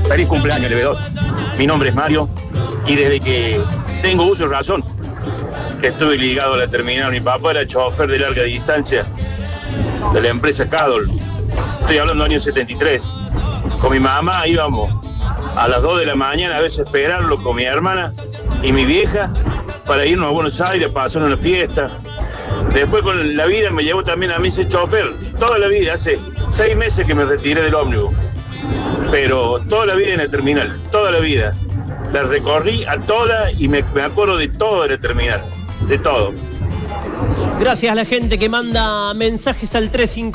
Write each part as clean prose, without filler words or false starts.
Feliz cumpleaños, LB2. Mi nombre es Mario y desde que tengo uso y razón, estuve ligado a la terminal. Mi papá era chofer de larga distancia de la empresa Cadol. Estoy hablando del año 73. Con mi mamá íbamos a las 2 de la mañana a veces a esperarlo con mi hermana y mi vieja para irnos a Buenos Aires a pasar una fiesta. Después con la vida me llevó también a mí ser chofer. Toda la vida, hace 6 meses que me retiré del ómnibus. Pero toda la vida en la terminal, toda la vida. La recorrí a toda y me acuerdo de todo de la terminal, de todo. Gracias a la gente que manda mensajes al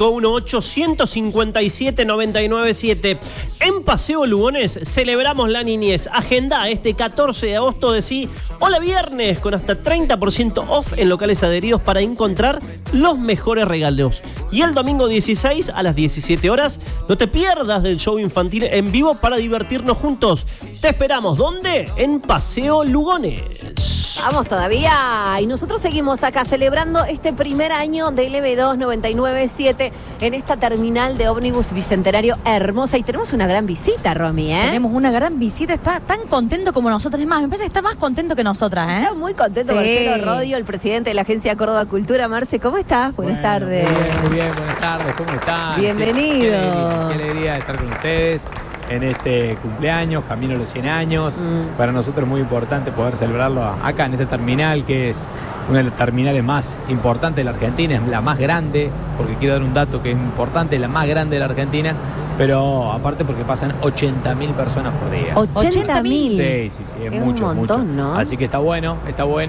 351-857-997. En Paseo Lugones celebramos la niñez. Agenda este 14 de agosto de sí. Hola viernes, con hasta 30% off en locales adheridos para encontrar los mejores regalos. Y el domingo 16 a las 17 horas, no te pierdas del show infantil en vivo para divertirnos juntos. Te esperamos. ¿Dónde? En Paseo Lugones. Vamos todavía, y nosotros seguimos acá celebrando este primer año del LB2 997 en esta terminal de ómnibus bicentenario hermosa. Y tenemos una gran visita, Romy, ¿eh? Tenemos una gran visita, está tan contento como nosotras. Es más, me parece que está más contento que nosotras, ¿eh? Está muy contento, sí. Marcelo Rodio, el presidente de la Agencia Córdoba Cultura. Marce, ¿cómo estás? Buenas tardes. Muy bien, buenas tardes, ¿cómo están? Bienvenido. Qué alegría estar con ustedes en este cumpleaños, camino a los 100 años. Para nosotros es muy importante poder celebrarlo acá en esta terminal, que es una de las terminales más importantes de la Argentina, es la más grande, porque quiero dar un dato que es importante, la más grande de la Argentina, pero aparte porque pasan 80.000 personas por día. 80.000. Sí, es un mucho, montón, mucho. ¿no? Así que está bueno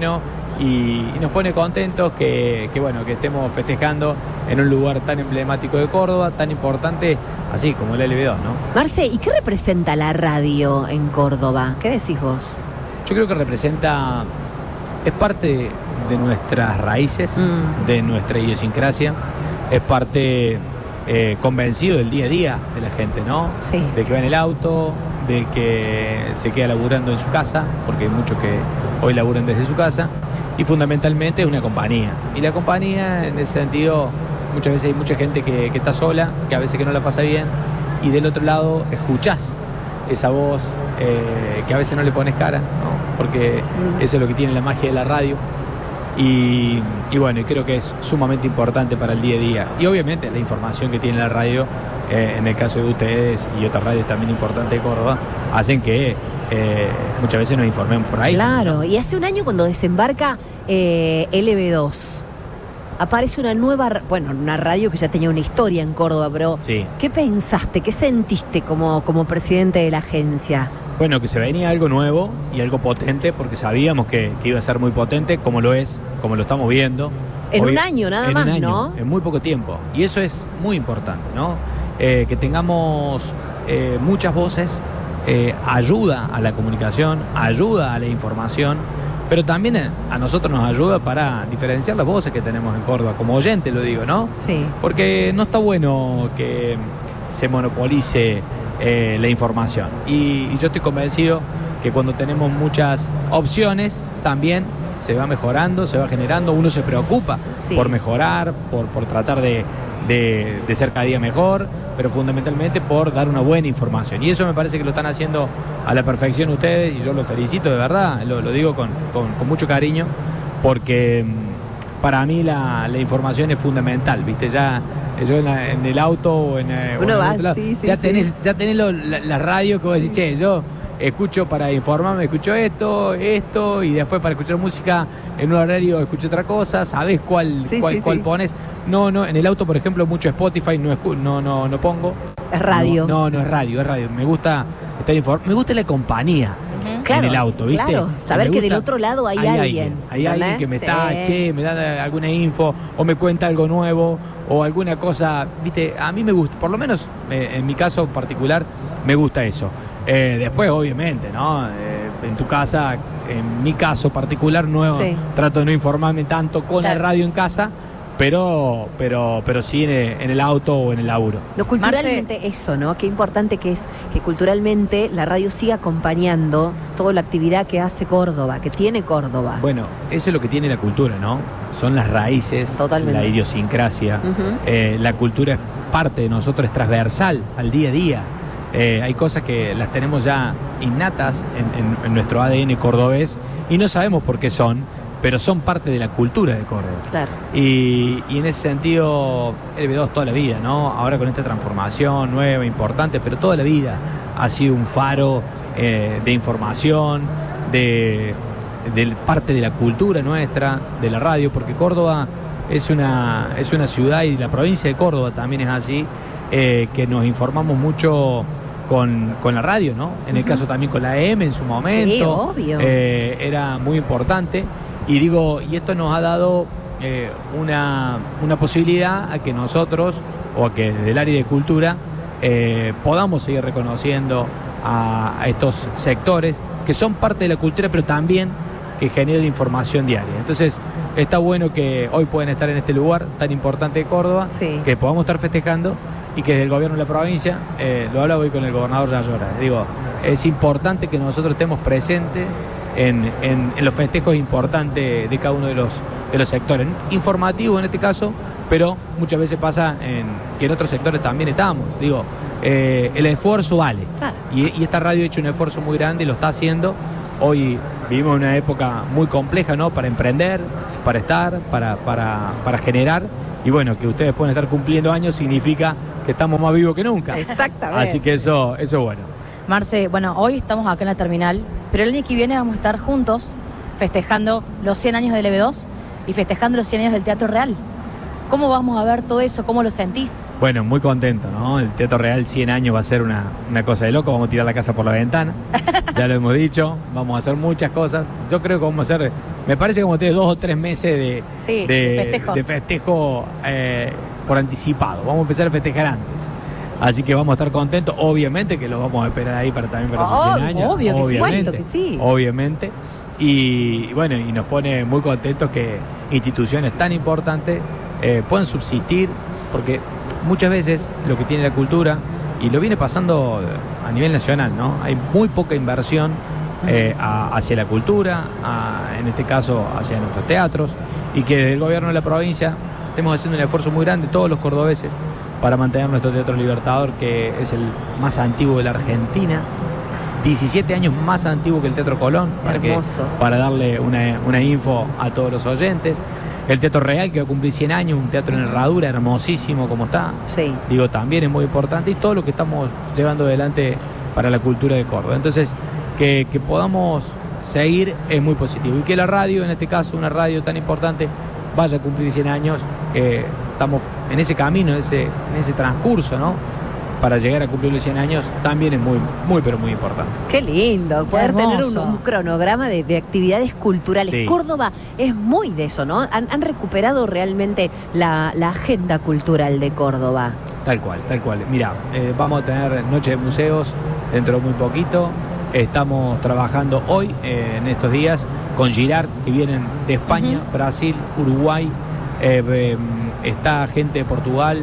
y nos pone contentos que estemos festejando en un lugar tan emblemático de Córdoba, tan importante, así como el LB2, ¿no? Marce, ¿y qué representa la radio en Córdoba? ¿Qué decís vos? Yo creo que representa, es parte de nuestras raíces, de nuestra idiosincrasia, es parte convencido del día a día de la gente, ¿no? Sí. Del que va en el auto, del que se queda laburando en su casa, porque hay muchos que hoy laburan desde su casa, y fundamentalmente es una compañía. Y la compañía, en ese sentido, muchas veces hay mucha gente que está sola, que a veces que no la pasa bien, y del otro lado escuchás esa voz que a veces no le pones cara, ¿no? Porque eso es lo que tiene la magia de la radio. Y bueno, creo que es sumamente importante para el día a día. Y obviamente la información que tiene la radio, en el caso de ustedes y otras radios también importantes de Córdoba, hacen que muchas veces nos informemos por ahí. Claro, ¿no? Y hace un año cuando desembarca LB2, aparece una nueva, una radio que ya tenía una historia en Córdoba, pero sí. ¿Qué pensaste, qué sentiste como presidente de la agencia? Bueno, que se venía algo nuevo y algo potente, porque sabíamos que iba a ser muy potente, como lo es, como lo estamos viendo. En un año nada más, ¿no? En muy poco tiempo. Y eso es muy importante, ¿no? Que tengamos muchas voces, ayuda a la comunicación, ayuda a la información, pero también a nosotros nos ayuda para diferenciar las voces que tenemos en Córdoba, como oyente lo digo, ¿no? Sí. Porque no está bueno que se monopolice la información. Y yo estoy convencido que cuando tenemos muchas opciones, también se va mejorando, se va generando, uno se preocupa por mejorar, por tratar de ser cada día mejor, pero fundamentalmente por dar una buena información. Y eso me parece que lo están haciendo a la perfección ustedes, y yo los felicito de verdad, lo digo con mucho cariño, porque para mí la información es fundamental, ¿viste? Ya yo en el auto o en uno va, ya tenés la radio que vos decís, che, yo escucho para informarme, escucho esto, y después para escuchar música en un horario escucho otra cosa, sabés cuál pones. No, en el auto, por ejemplo, mucho Spotify no pongo. Es radio. No es radio. Me gusta estar informado, me gusta la compañía. Claro, en el auto, ¿viste? Claro, saber que del otro lado hay alguien. Hay alguien que me me da alguna info, o me cuenta algo nuevo, o alguna cosa, ¿viste? A mí me gusta, por lo menos en mi caso particular, me gusta eso. Después, obviamente, ¿no? En tu casa, en mi caso particular, trato de no informarme tanto con la radio en casa, pero sí en el auto o en el laburo. Culturalmente Marce, eso, ¿no? Qué importante que es que culturalmente la radio siga acompañando toda la actividad que hace Córdoba, que tiene Córdoba. Bueno, eso es lo que tiene la cultura, ¿no? Son las raíces, la idiosincrasia. La cultura es parte de nosotros, es transversal al día a día. Hay cosas que las tenemos ya innatas en nuestro ADN cordobés y no sabemos por qué son, pero son parte de la cultura de Córdoba. Claro. Y en ese sentido, LB2 toda la vida, ¿no? Ahora con esta transformación nueva, importante, pero toda la vida ha sido un faro de información, de parte de la cultura nuestra, de la radio, porque Córdoba es una ciudad, y la provincia de Córdoba también es así, que nos informamos mucho con la radio, ¿no? En el caso también con la AM en su momento. Sí, obvio. Era muy importante. Y esto nos ha dado una posibilidad a que nosotros, o a que desde el área de cultura, podamos seguir reconociendo a estos sectores que son parte de la cultura, pero también que generan información diaria. Entonces, está bueno que hoy pueden estar en este lugar tan importante de Córdoba, Sí. que podamos estar festejando y que desde el gobierno de la provincia, lo hablaba hoy con el gobernador Yayora, es importante que nosotros estemos presentes en los festejos importantes de cada uno de los sectores. Informativos en este caso, pero muchas veces pasa que en otros sectores también estamos. El esfuerzo vale. Claro. Y esta radio ha hecho un esfuerzo muy grande y lo está haciendo. Hoy vivimos una época muy compleja, ¿no? Para emprender, para estar, para generar. Y bueno, que ustedes pueden estar cumpliendo años significa que estamos más vivos que nunca. Exactamente. Así que eso es bueno. Marce, bueno, hoy estamos acá en la terminal, pero el año que viene vamos a estar juntos festejando los 100 años del LB2 y festejando los 100 años del Teatro Real. ¿Cómo vamos a ver todo eso? ¿Cómo lo sentís? Bueno, muy contento, ¿no? El Teatro Real 100 años va a ser una cosa de loco. Vamos a tirar la casa por la ventana. Ya lo hemos dicho. Vamos a hacer muchas cosas. Yo creo que vamos a hacer, me parece como ustedes, 2 o 3 meses de festejo por anticipado. Vamos a empezar a festejar antes. Así que vamos a estar contentos. Obviamente que lo vamos a esperar ahí también para sus 100 años. Obvio que sí. Obviamente, Que sí. obviamente. Y bueno, y nos pone muy contentos que instituciones tan importantes puedan subsistir, porque muchas veces lo que tiene la cultura, y lo viene pasando a nivel nacional, ¿no? Hay muy poca inversión hacia la cultura, en este caso hacia nuestros teatros, y que desde el gobierno de la provincia estemos haciendo un esfuerzo muy grande, todos los cordobeses, para mantener nuestro Teatro Libertador, que es el más antiguo de la Argentina, 17 años más antiguo que el Teatro Colón, para darle una info a todos los oyentes. El Teatro Real, que va a cumplir 100 años, un teatro en herradura, hermosísimo como está. Sí. También es muy importante, y todo lo que estamos llevando adelante para la cultura de Córdoba. Entonces, que podamos seguir es muy positivo. Y que la radio, en este caso, una radio tan importante, vaya a cumplir 100 años. Estamos en ese camino, en ese transcurso, ¿no? Para llegar a cumplir los 100 años también es muy, muy, pero muy importante. Qué lindo poder tener un cronograma de actividades culturales. Sí. Córdoba es muy de eso, ¿no? Han recuperado realmente la agenda cultural de Córdoba. Tal cual, tal cual. Mira, vamos a tener noche de museos dentro de muy poquito. Estamos trabajando hoy, en estos días, con Girard, que vienen de España, Brasil, Uruguay. Está gente de Portugal.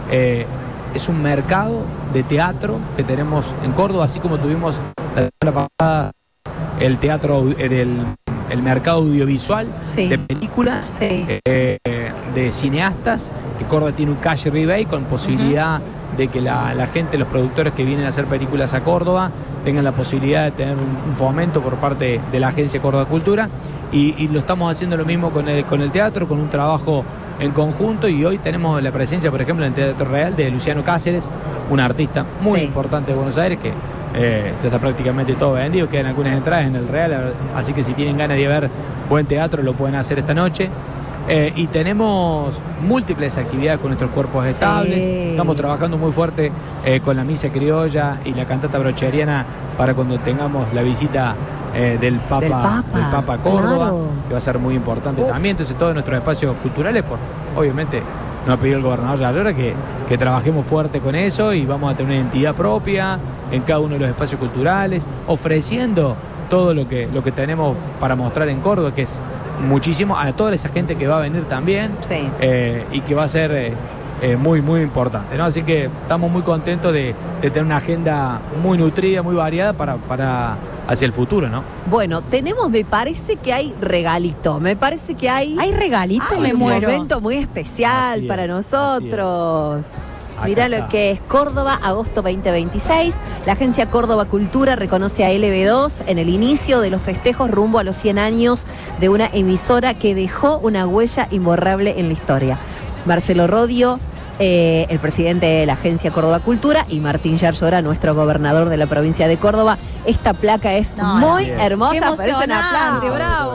Es un mercado de teatro que tenemos en Córdoba, así como tuvimos la semana pasada el teatro el mercado audiovisual, Sí. de películas, Sí. de cineastas, que Córdoba tiene un cash rebate con posibilidad de que la gente, los productores que vienen a hacer películas a Córdoba, tengan la posibilidad de tener un fomento por parte de la Agencia Córdoba Cultura, y lo estamos haciendo lo mismo con el teatro, con un trabajo en conjunto. Y hoy tenemos la presencia, por ejemplo, en el Teatro Real de Luciano Cáceres, un artista muy importante de Buenos Aires, que ya está prácticamente todo vendido, quedan algunas entradas en el Real, así que si tienen ganas de ver buen teatro lo pueden hacer esta noche. Y tenemos múltiples actividades con nuestros cuerpos estables. Estamos trabajando muy fuerte con la misa criolla y la cantata brocheriana para cuando tengamos la visita del Papa a Córdoba, claro, que va a ser muy importante también. Entonces, todos nuestros espacios culturales, obviamente nos ha pedido el gobernador Yayora que trabajemos fuerte con eso, y vamos a tener una identidad propia en cada uno de los espacios culturales, ofreciendo todo lo que tenemos para mostrar en Córdoba, que es muchísimo, a toda esa gente que va a venir también, y que va a ser muy, muy importante, ¿no? Así que estamos muy contentos de tener una agenda muy nutrida, muy variada para hacia el futuro, ¿no? Bueno, me parece que hay regalito, me parece que hay regalito, un momento muy especial para nosotros. Mirá está. lo que es Córdoba, agosto 2026. La agencia Córdoba Cultura reconoce a LB2 en el inicio de los festejos rumbo a los 100 años de una emisora que dejó una huella imborrable en la historia. Marcelo Rodio, el presidente de la agencia Córdoba Cultura, y Martín Yarlora, nuestro gobernador de la provincia de Córdoba. Esta placa es muy así es. hermosa, Qué parece una emocionante, planta. bravo.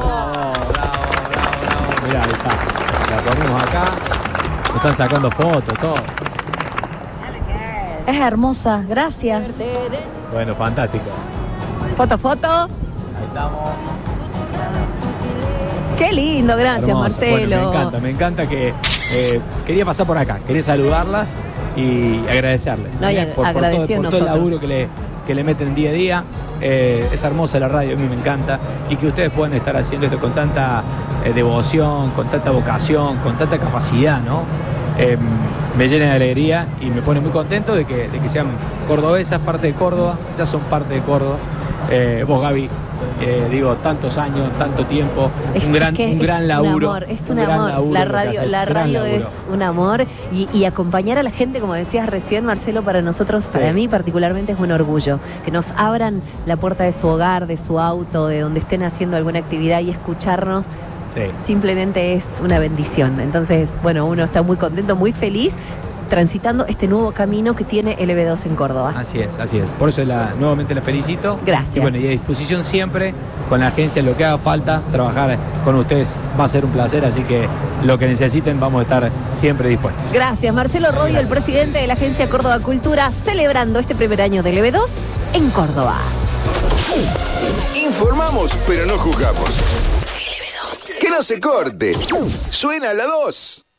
Mirá, ahí está. La ponemos acá. Me están sacando fotos, todo. Es hermosa, gracias. Bueno, fantástico. Foto. Ahí estamos. Qué lindo, gracias, Hermoso. Marcelo. Bueno, me encanta que quería pasar por acá, quería saludarlas y agradecerles. No, y agradecer por todo el nosotros. laburo que le meten día a día. Es hermosa la radio, a mí me encanta. Y que ustedes puedan estar haciendo esto con tanta devoción, con tanta vocación, con tanta capacidad, ¿no? Me llena de alegría y me pone muy contento de que sean cordobesas, parte de Córdoba, ya son parte de Córdoba. Vos, Gaby, digo, tantos años, tanto tiempo, un gran laburo. Es un amor. La radio es un amor y acompañar a la gente, como decías recién, Marcelo, para nosotros, para mí particularmente es un orgullo. Que nos abran la puerta de su hogar, de su auto, de donde estén haciendo alguna actividad y escucharnos. Sí. Simplemente es una bendición. Entonces, bueno, uno está muy contento, muy feliz, transitando este nuevo camino que tiene LB2 en Córdoba. Así es. Por eso nuevamente la felicito. Gracias. Y bueno, y a disposición siempre con la agencia, lo que haga falta, trabajar con ustedes va a ser un placer, así que lo que necesiten vamos a estar siempre dispuestos. Gracias, Marcelo Rodio, el presidente de la agencia Córdoba Cultura, celebrando este primer año de LB2 en Córdoba. Informamos, pero no juzgamos. Que no se corte. Suena la 2.